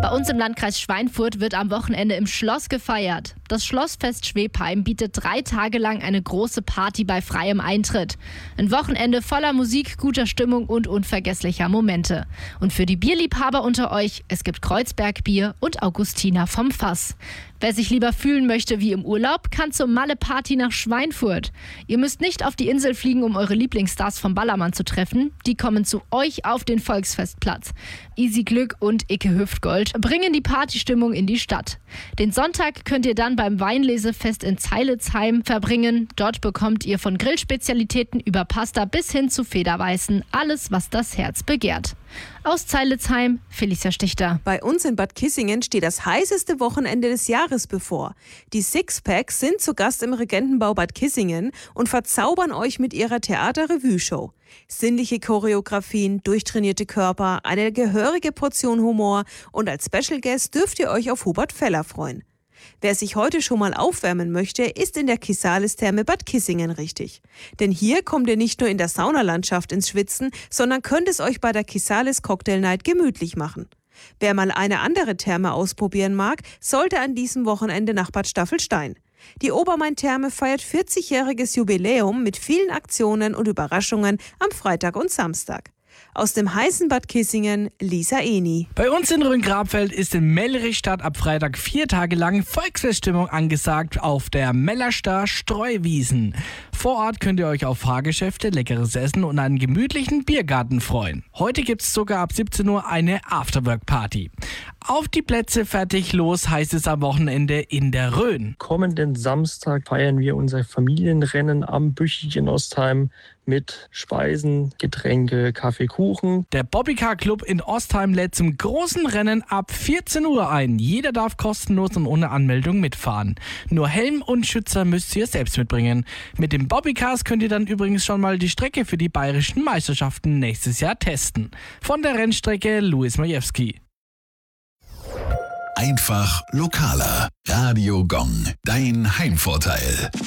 Bei uns im Landkreis Schweinfurt wird am Wochenende im Schloss gefeiert. Das Schlossfest Schwebheim bietet 3 Tage lang eine große Party bei freiem Eintritt. Ein Wochenende voller Musik, guter Stimmung und unvergesslicher Momente. Und für die Bierliebhaber unter euch, es gibt Kreuzbergbier und Augustiner vom Fass. Wer sich lieber fühlen möchte wie im Urlaub, kann zur Malle-Party nach Schweinfurt. Ihr müsst nicht auf die Insel fliegen, um eure Lieblingsstars vom Ballermann zu treffen. Die kommen zu euch auf den Volksfestplatz. Easy Glück und Icke Hüftgold bringen die Partystimmung in die Stadt. Den Sonntag könnt ihr dann beim Weinlesefest in Zeilitzheim verbringen. Dort bekommt ihr von Grillspezialitäten über Pasta bis hin zu Federweißen alles, was das Herz begehrt. Aus Zeilitzheim, Felicia Stichter. Bei uns in Bad Kissingen steht das heißeste Wochenende des Jahres bevor. Die Sixpacks sind zu Gast im Regentenbau Bad Kissingen und verzaubern euch mit ihrer Theater-Revue-Show. Sinnliche Choreografien, durchtrainierte Körper, eine gehörige Portion Humor und als Special Guest dürft ihr euch auf Hubert Feller freuen. Wer sich heute schon mal aufwärmen möchte, ist in der Kisalis-Therme Bad Kissingen richtig. Denn hier kommt ihr nicht nur in der Saunalandschaft ins Schwitzen, sondern könnt es euch bei der Kisalis Cocktail Night gemütlich machen. Wer mal eine andere Therme ausprobieren mag, sollte an diesem Wochenende nach Bad Staffelstein. Die Obermain-Therme feiert 40-jähriges Jubiläum mit vielen Aktionen und Überraschungen am Freitag und Samstag. Aus dem heißen Bad Kissingen, Lisa Eni. Bei uns in Rhön-Grabfeld ist in Mellrichstadt ab Freitag 4 Tage lang Volksfeststimmung angesagt auf der Mellerstar Streuwiesen. Vor Ort könnt ihr euch auf Fahrgeschäfte, leckeres Essen und einen gemütlichen Biergarten freuen. Heute gibt es sogar ab 17 Uhr eine Afterwork-Party. Auf die Plätze, fertig, los heißt es am Wochenende in der Rhön. Kommenden Samstag feiern wir unser Familienrennen am Büchig in Ostheim mit Speisen, Getränke, Kaffee, Kuchen. Der Bobbycar Club in Ostheim lädt zum großen Rennen ab 14 Uhr ein. Jeder darf kostenlos und ohne Anmeldung mitfahren. Nur Helm und Schützer müsst ihr selbst mitbringen. Mit dem Bobbycars könnt ihr dann übrigens schon mal die Strecke für die bayerischen Meisterschaften nächstes Jahr testen. Von der Rennstrecke Louis Majewski. Einfach lokaler. Radio Gong, dein Heimvorteil.